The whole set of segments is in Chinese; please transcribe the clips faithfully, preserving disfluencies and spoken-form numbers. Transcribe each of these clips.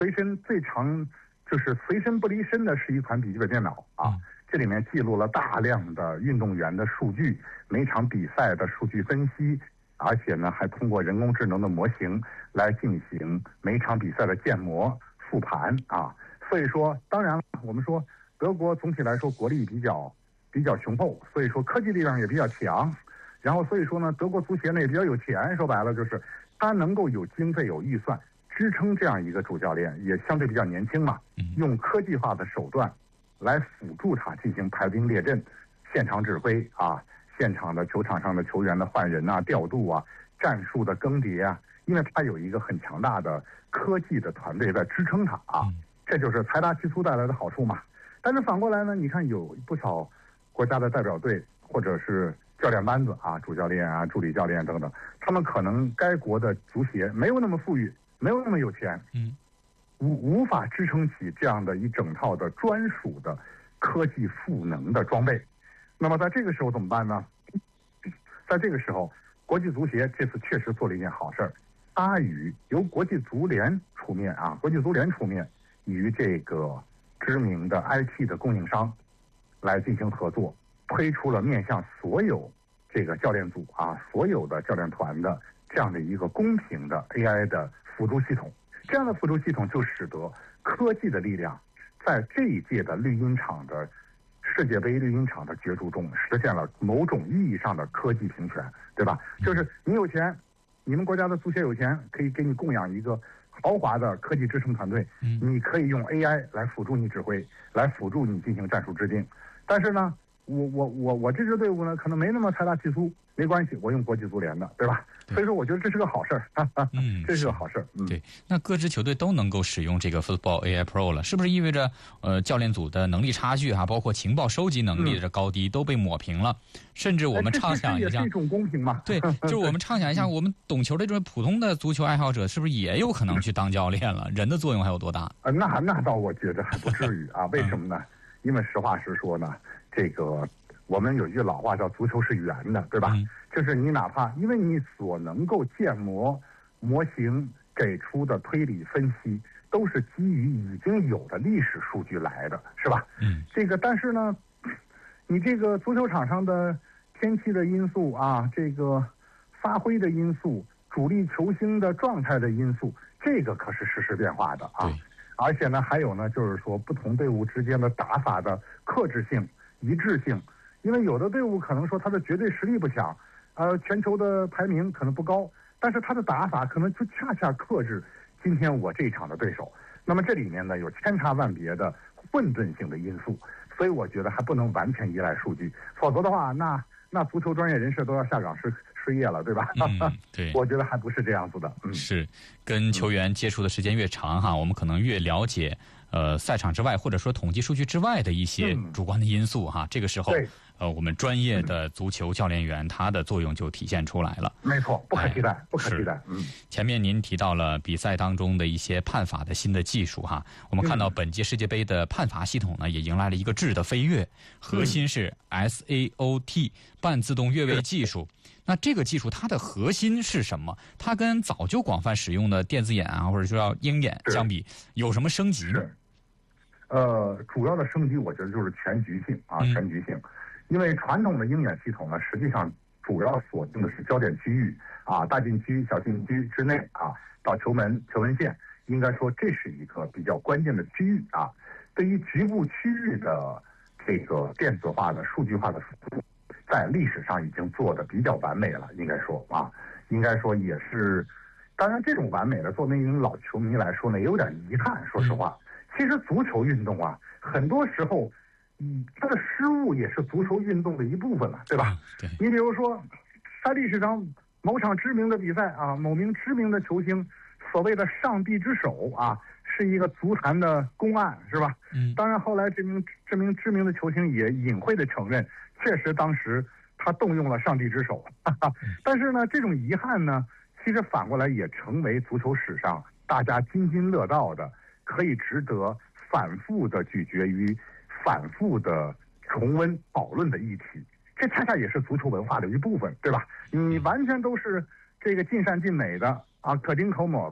随身最常就是随身不离身的是一款笔记本电脑啊，这里面记录了大量的运动员的数据，每场比赛的数据分析，而且呢还通过人工智能的模型来进行每场比赛的建模复盘啊。所以说，当然了，我们说德国总体来说国力比较比较雄厚，所以说科技力量也比较强。然后所以说呢，德国足协呢也比较有钱，说白了就是他能够有经费有预算支撑这样一个主教练，也相对比较年轻嘛，用科技化的手段来辅助他进行排兵列阵、现场指挥啊，现场的球场上的球员的换人啊、调度啊、战术的更迭啊，因为他有一个很强大的科技的团队在支撑他啊，这就是财大气粗带来的好处嘛。但是反过来呢，你看有不少国家的代表队或者是教练班子啊，主教练啊、助理教练等等，他们可能该国的足协没有那么富裕，没有那么有钱，嗯，无无法支撑起这样的一整套的专属的科技赋能的装备。那么在这个时候怎么办呢？在这个时候，国际足协这次确实做了一件好事儿，他与由国际足联出面啊，国际足联出面与这个知名的 I T 的供应商来进行合作。推出了面向所有这个教练组啊，所有的教练团的这样的一个公平的 A I 的辅助系统。这样的辅助系统就使得科技的力量在这一届的绿茵场的世界杯绿茵场的角逐中实现了某种意义上的科技平权，对吧？就是你有钱，你们国家的足协有钱，可以给你供养一个豪华的科技支撑团队，你可以用 A I 来辅助你指挥，来辅助你进行战术制定。但是呢，我我我我这支队伍呢，可能没那么财大气粗，没关系，我用国际足联的，对吧？对，所以说我觉得这是个好事儿，嗯，这是个好事儿。嗯， 对。那各支球队都能够使用这个 Football A I Pro 了，是不是意味着呃教练组的能力差距哈、啊，包括情报收集能力的高低都被抹平了？嗯、甚至我们畅想一下， 这是一种公平嘛？ 对，就是我们畅想一下，我们懂球的这种普通的足球爱好者，是不是也有可能去当教练了？人的作用还有多大？ 呃，那那倒我觉得还不至于啊。为什么呢？嗯、因为实话实说呢，这个。我们有一句老话叫足球是圆的，对吧？嗯、就是你哪怕因为你所能够建模模型给出的推理分析都是基于已经有的历史数据来的，是吧？嗯，这个但是呢，你这个足球场上的天气的因素啊，这个发挥的因素，主力球星的状态的因素，这个可是实时变化的啊。而且呢，还有呢，就是说不同队伍之间的打法的克制性、一致性。因为有的队伍可能说他的绝对实力不强，呃，全球的排名可能不高，但是他的打法可能就恰恰克制今天我这一场的对手。那么这里面呢有千差万别的混沌性的因素，所以我觉得还不能完全依赖数据，否则的话，那那足球专业人士都要下岗失失业了，对吧？ 嗯，对， 我觉得还不是这样子的。嗯， 是跟球员接触的时间越长哈，我们可能越了解。呃，赛场之外，或者说统计数据之外的一些主观的因素哈，嗯、这个时候，呃，我们专业的足球教练员、嗯、他的作用就体现出来了。 没错，不可替代，哎、不可替代。 嗯，前面您提到了比赛当中的一些判罚的新的技术哈，我们看到本届世界杯的判罚系统呢，也迎来了一个质的飞跃，核心是 S A O T 半自动越位技术。那这个技术它的核心是什么？它跟早就广泛使用的电子眼啊，或者说叫鹰眼相比，有什么升级呢？ 呃，主要的升级我觉得就是全局性啊，全局性，因为传统的鹰眼系统呢，实际上主要锁定的是焦点区域啊，大禁区、小禁区之内啊，到球门、球门线，应该说这是一个比较关键的区域啊。对于局部区域的这个电子化的、数据化的输出，在历史上已经做得比较完美了，应该说啊，应该说也是。当然，这种完美的，作为一名老球迷来说呢，也有点遗憾，说实话。其实足球运动啊，很多时候，嗯，它的失误也是足球运动的一部分了，对吧？ 对。 你比如说，在历史上某场知名的比赛啊，某名知名的球星所谓的上帝之手啊，是一个足坛的公案，是吧？嗯。当然，后来这名这名知名的球星也隐晦的承认，确实当时他动用了上帝之手。哈哈。但是呢，这种遗憾呢，其实反过来也成为足球史上大家津津乐道的。可以值得反复的咀嚼与反复的重温讨论的议题，这恰恰也是足球文化的一部分，对吧？你完全都是这个尽善尽美的啊，可丁可抹的，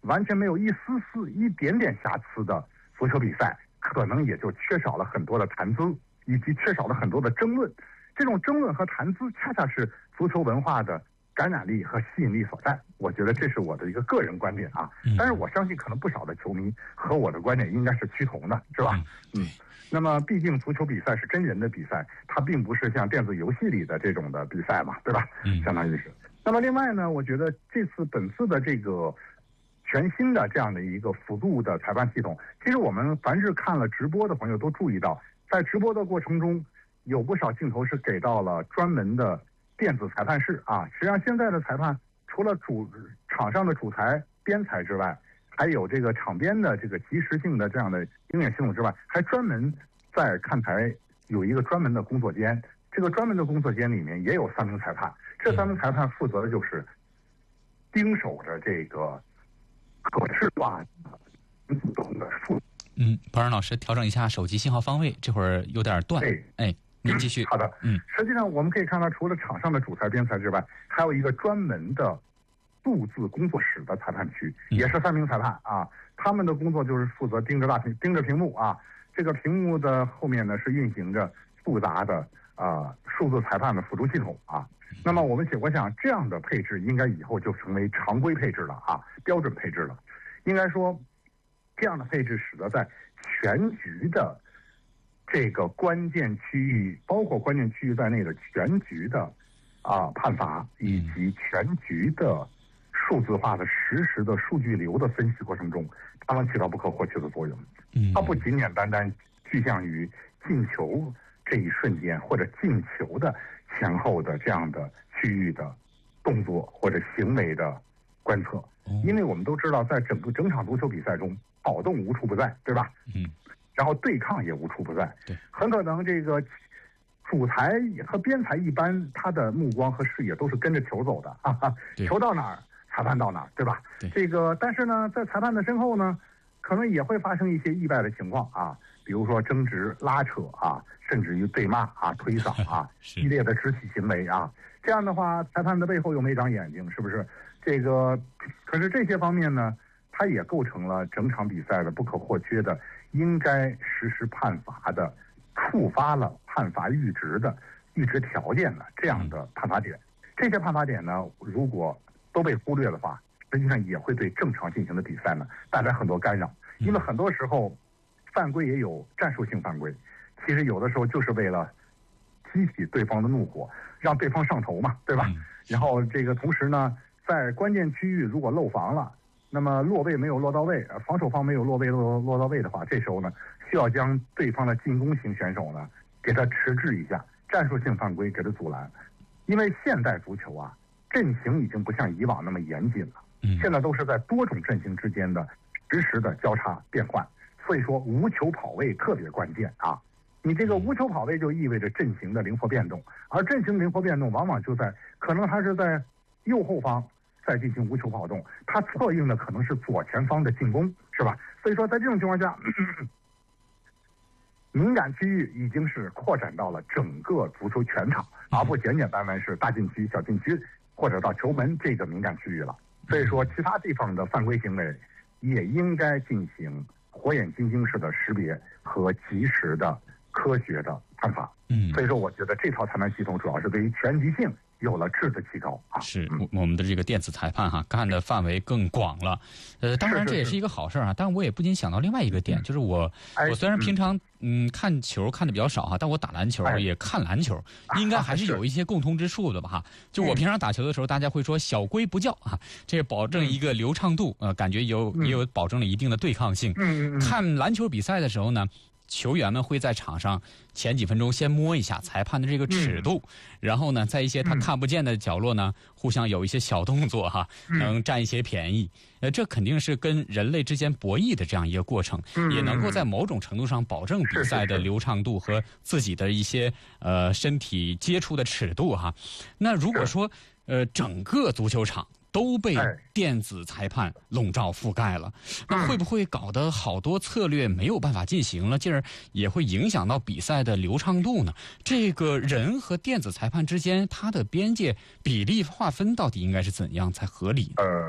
完全没有一丝丝、一点点瑕疵的足球比赛，可能也就缺少了很多的谈资，以及缺少了很多的争论。这种争论和谈资，恰恰是足球文化的感染力和吸引力所在。我觉得这是我的一个个人观点啊，但是我相信可能不少的球迷和我的观点应该是趋同的，是吧？嗯。那么，毕竟足球比赛是真人的比赛，它并不是像电子游戏里的这种的比赛嘛，对吧？ 嗯， 相当于是。那么，另外呢，我觉得这次本次的这个全新的这样的一个辅助的裁判系统，其实我们凡是看了直播的朋友都注意到，在直播的过程中，有不少镜头是给到了专门的电子裁判室啊。实际上，现在的裁判除了主场上的主裁、边裁之外，还有这个场边的这个即时性的这样的鹰眼系统之外，还专门在看台有一个专门的工作间。这个专门的工作间里面也有三名裁判，这三名裁判负责的就是盯守着这个可视化自动的数。 嗯，保仁老师调整一下手机信号方位，这会儿有点断。 对， 哎，您继续。 好的， 嗯， 实际上我们可以看到，除了场上的主裁、边裁之外，还有一个专门的数字工作室的裁判区，也是三名裁判啊。他们的工作就是负责盯着大屏、盯着屏幕啊。这个屏幕的后面呢是运行着复杂的啊、呃、数字裁判的辅助系统啊。那么我们我想这样的配置应该以后就成为常规配置了啊，标准配置了。应该说，这样的配置使得在全局的这个关键区域，包括关键区域在内的全局的啊判罚以及全局的数字化的实时的数据流的分析过程中，它能起到不可或缺的作用。它不仅简单单具象于进球这一瞬间或者进球的前后的这样的区域的动作或者行为的观测，因为我们都知道，在整个整场足球比赛中，跑动无处不在，对吧？ 嗯。 然后对抗也无处不在。 对。 很可能这个主裁和边裁一般，他的目光和视野都是跟着球走的，哈哈，球到哪儿，裁判到哪儿，对吧？ 对。 这个，但是呢，在裁判的身后呢，可能也会发生一些意外的情况啊，比如说争执、拉扯啊，甚至于对骂啊、推搡啊，激烈的肢体行为啊。这样的话，裁判的背后又没长眼睛，是不是？这个，可是这些方面呢，它也构成了整场比赛的不可或缺的，应该实施判罚的、触发了判罚阈值的、阈值条件的这样的判罚点。这些判罚点呢，如果都被忽略的话，实际上也会对正常进行的比赛呢带来很多干扰。因为很多时候，犯规也有战术性犯规，其实有的时候就是为了激起对方的怒火，让对方上头嘛，对吧？然后这个同时呢，在关键区域如果漏防了，那么落位没有落到位，防守方没有落位落落到位的话，这时候呢，需要将对方的进攻型选手呢给他迟滞一下，战术性犯规给他阻拦。因为现代足球啊，阵型已经不像以往那么严谨了，现在都是在多种阵型之间的实时的交叉变换，所以说无球跑位特别关键啊。你这个无球跑位就意味着阵型的灵活变动，而阵型灵活变动往往就在可能它是在右后方再进行无球跑动，它策应的可能是左前方的进攻，是吧？所以说在这种情况下，咳咳敏感区域已经是扩展到了整个足球全场，而不简简单单是大禁区、小禁区或者到球门这个敏感区域了。所以说，其他地方的犯规行为也应该进行火眼金睛式的识别和及时的科学的判罚。嗯，所以说，我觉得这套裁判系统主要是对于全局性有了质的提高啊。 是我们的这个电子裁判哈，干的范围更广了。呃，当然这也是一个好事啊。但我也不禁想到另外一个点，就是我我虽然平常嗯看球看的比较少哈，但我打篮球也看篮球，应该还是有一些共通之处的吧哈。就我平常打球的时候，大家会说小规不教啊，这保证一个流畅度，呃，感觉有也有保证了一定的对抗性。 嗯嗯。 看篮球比赛的时候呢，球员们会在场上前几分钟先摸一下裁判的这个尺度，嗯、然后呢，在一些他看不见的角落呢，嗯、互相有一些小动作哈，嗯、能占一些便宜。呃，这肯定是跟人类之间博弈的这样一个过程，嗯、也能够在某种程度上保证比赛的流畅度和自己的一些呃身体接触的尺度哈。那如果说呃整个足球场都被电子裁判笼罩覆盖了，那会不会搞得好多策略没有办法进行了，进而也会影响到比赛的流畅度呢？这个人和电子裁判之间，它的边界比例划分到底应该是怎样才合理？ 呃，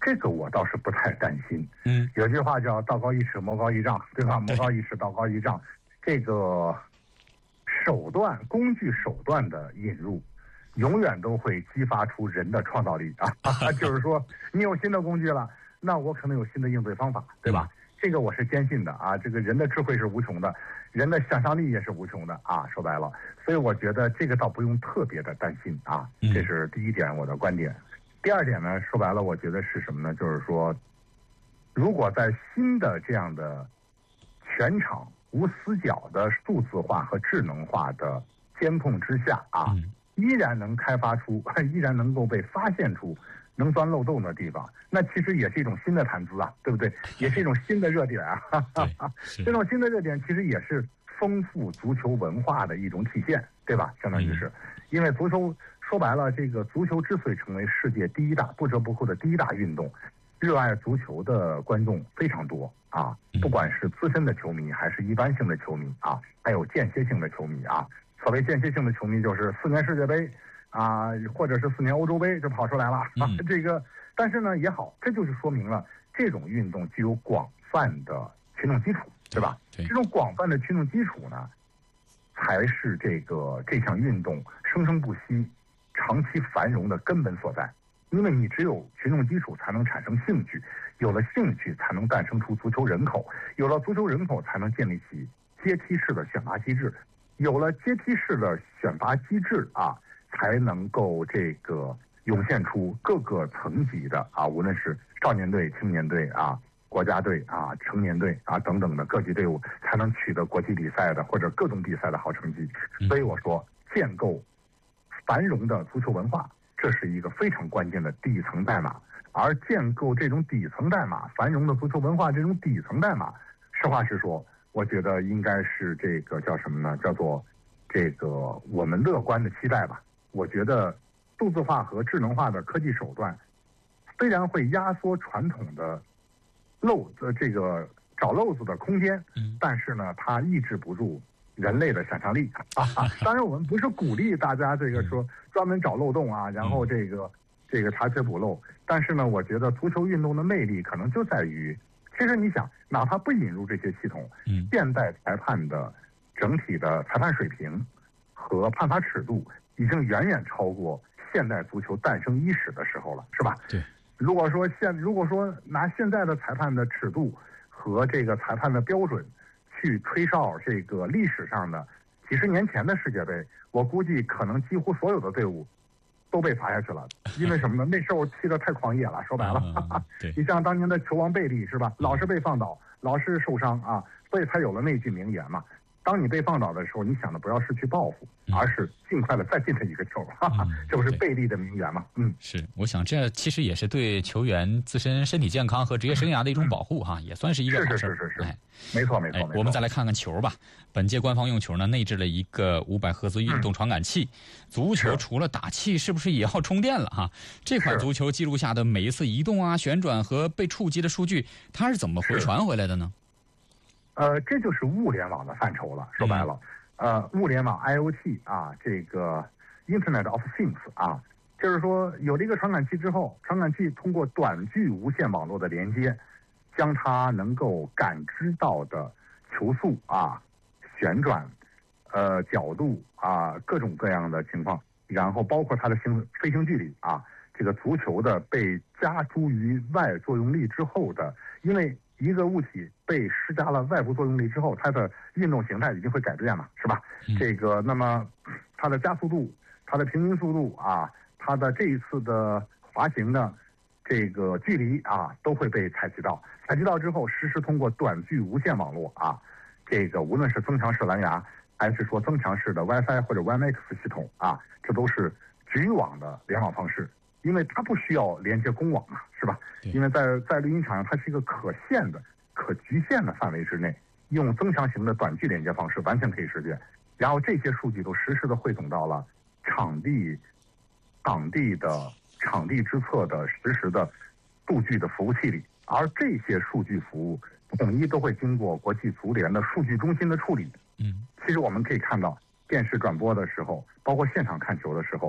这个我倒是不太担心。 嗯， 有句话叫道高一尺，魔高一丈，对吧？魔高一尺，道高一丈。这个手段、工具手段的引入，永远都会激发出人的创造力啊！就是说，你有新的工具了，那我可能有新的应对方法，对吧？嗯、这个我是坚信的啊！这个人的智慧是无穷的，人的想象力也是无穷的啊！说白了，所以我觉得这个倒不用特别的担心啊。这是第一点，我的观点。第二点呢，说白了，我觉得是什么呢？就是说，如果在新的这样的全场无死角的数字化和智能化的监控之下啊，依然能开发出，依然能够被发现出能钻漏洞的地方，那其实也是一种新的谈资啊，对不对？也是一种新的热点啊。这种新的热点其实也是丰富足球文化的一种体现，对吧？相当于是，因为足球说白了，这个足球之所以成为世界第一大不折不扣的第一大运动，热爱足球的观众非常多啊，不管是资深的球迷还是一般性的球迷啊，还有间歇性的球迷啊。所谓间歇性的球迷，就是四年世界杯啊，或者是四年欧洲杯就跑出来了啊。这个，但是呢也好，这就是说明了这种运动具有广泛的群众基础，对吧？这种广泛的群众基础呢，才是这个这项运动生生不息、长期繁荣的根本所在。因为你只有群众基础，才能产生兴趣，有了兴趣，才能诞生出足球人口，有了足球人口，才能建立起阶梯式的选拔机制。有了阶梯式的选拔机制啊，才能够这个涌现出各个层级的啊，无论是少年队、青年队啊、国家队啊、成年队啊等等的各级队伍，才能取得国际比赛的或者各种比赛的好成绩。所以我说，建构繁荣的足球文化，这是一个非常关键的底层代码。而建构这种底层代码，繁荣的足球文化这种底层代码，实话实说，我觉得应该是这个叫什么呢？叫做这个我们乐观的期待吧。我觉得数字化和智能化的科技手段，虽然会压缩传统的漏子这个找漏子的空间，但是呢，它抑制不住人类的想象力啊。当然，我们不是鼓励大家这个说专门找漏洞啊，然后这个这个查缺补漏。但是呢，我觉得足球运动的魅力可能就在于。其实你想，哪怕不引入这些系统，嗯，现代裁判的整体的裁判水平和判罚尺度已经远远超过现代足球诞生伊始的时候了，是吧？ 对。 如果说现如果说拿现在的裁判的尺度和这个裁判的标准去吹哨这个历史上的几十年前的世界杯，我估计可能几乎所有的队伍都被罚下去了，因为什么呢？那时候踢得太狂野了，说白了，嗯、你像当年的球王贝利是吧？老是被放倒，老是受伤啊，所以才有了那句名言嘛。当你被放倒的时候，你想的不要是去报复，而是尽快的再进他一个球，哈哈，这不是贝利的名言吗？嗯， 是，我想这其实也是对球员自身身体健康和职业生涯的一种保护哈，也算是一个好事。 是是是是，哎，没错没错。 我们再来看看球吧。本届官方用球呢，内置了一个五百赫兹运动传感器。足球除了打气，是不是也要充电了哈？这款足球记录下的每一次移动啊、旋转和被触及的数据，它是怎么回传回来的呢？ 呃，这就是物联网的范畴了。说白了，嗯、呃，物联网 I O T 啊，这个 Internet of Things 啊，就是说有了一个传感器之后，传感器通过短距无线网络的连接，将它能够感知到的球速啊、旋转、呃角度啊各种各样的情况，然后包括它的行飞行距离啊，这个足球的被加诸于外作用力之后的，因为一个物体被施加了外部作用力之后，它的运动形态一定会改变嘛，是吧？嗯、这个，那么它的加速度、它的平均速度啊，它的这一次的滑行的这个距离啊，都会被采集到。采集到之后，实时通过短距无线网络啊，这个无论是增强式蓝牙，还是说增强式的 WiFi 或者 W M X 系统啊，这都是局域网的联网方式。因为它不需要连接公网嘛，是吧？因为在在录音场上，它是一个可限的、可局限的范围之内，用增强型的短距连接方式完全可以实现。然后这些数据都实时的汇总到了场地、场地的场地之侧的实时的数据的服务器里，而这些数据服务统一都会经过国际足联的数据中心的处理。嗯，其实我们可以看到，电视转播的时候，包括现场看球的时候。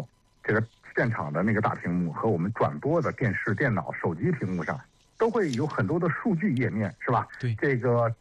这个现场的那个大屏幕和我们转播的电视、电脑、手机屏幕上，都会有很多的数据页面，是吧？ 对， 这个